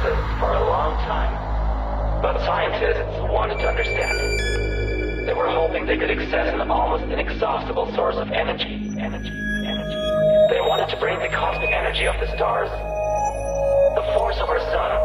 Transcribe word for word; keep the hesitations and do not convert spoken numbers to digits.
hypothesis for a long time, but scientists wanted to understand. They were hoping they could access an almost inexhaustible source of energy. Energy. Energy. They wanted to bring the cosmic energy of the stars, the force of our sun,